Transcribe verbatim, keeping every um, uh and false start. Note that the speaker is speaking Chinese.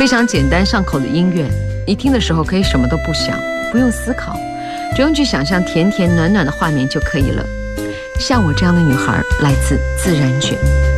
非常简单上口的音乐，你听的时候可以什么都不想，不用思考，只用去想象甜甜暖暖的画面就可以了。像我这样的女孩，来自自然卷。